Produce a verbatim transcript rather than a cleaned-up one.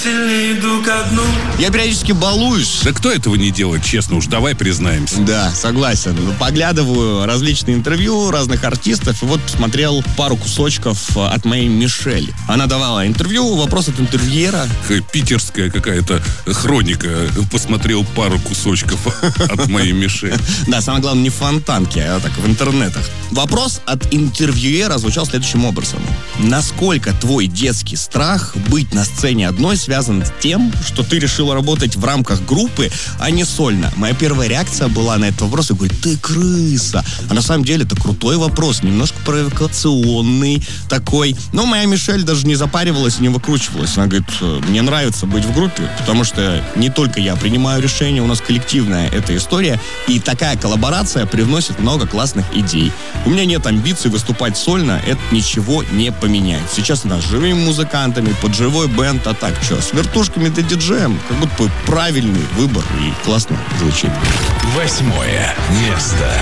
сильнее иду ко дну. Я периодически балуюсь. Да кто этого не делает, честно уж, давай признаемся. Да, согласен. Поглядываю различные интервью разных артистов, и вот посмотрел пару кусочков от моей Мишель. Она давала интервью, вопрос от интервьюера. Питерская какая-то хроника. Посмотрел пару кусочков от моей Мишель. Да, самое главное, не в фонтанке, а так в интернетах. Вопрос от интервьюера звучал следующим образом. Насколько твой детский страх быть на сцене одной связан с тем, что ты решила работать в рамках группы, а не сольно? Моя первая реакция была на этот вопрос, я говорю, ты крыса. А на самом деле это крутой вопрос, немножко провокационный такой. Но моя Мишель даже не запаривалась, не выкручивалась. Она говорит, мне нравится быть в группе, потому что не только я принимаю решения, у нас коллективная эта история, и такая коллаборация привносит много классных идей. У меня нет амбиций выступать сольно, это ничего не поменяет. Сейчас нас живыми музыкантами, под живой бенд, а так что, с вертушками да диджеем, как будто бы правильный выбор и классно звучит. Восьмое место.